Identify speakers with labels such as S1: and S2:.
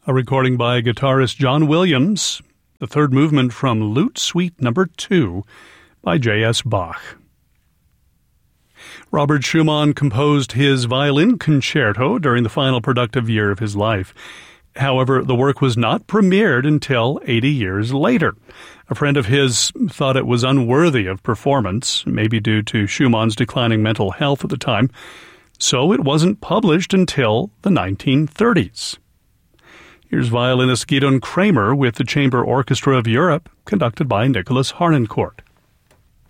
S1: a recording by guitarist John Williams, the third movement from Lute Suite No. 2 by J.S. Bach. Robert Schumann composed his violin concerto during the final productive year of his life. However, the work was not premiered until 80 years later. A friend of his thought it was unworthy of performance, maybe due to Schumann's declining mental health at the time, so it wasn't published until the 1930s. Here's violinist Gidon Kremer with the Chamber Orchestra of Europe, conducted by Nicholas Harnoncourt.